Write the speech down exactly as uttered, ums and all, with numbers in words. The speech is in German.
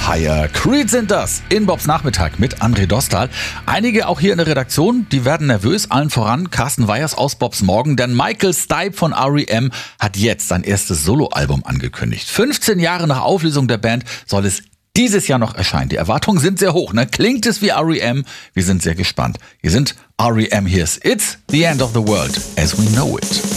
Empire. Creed sind das in Bobs Nachmittag mit André Dostal. Einige auch hier in der Redaktion, die werden nervös, allen voran Carsten Weyers aus Bobs Morgen, denn Michael Stipe von R E M hat jetzt sein erstes Soloalbum angekündigt. fünfzehn Jahre nach Auflösung der Band soll es dieses Jahr noch erscheinen. Die Erwartungen sind sehr hoch, ne? Klingt es wie R E M? Wir sind sehr gespannt. Hier sind R E M, here's It's the End of the World as we know it.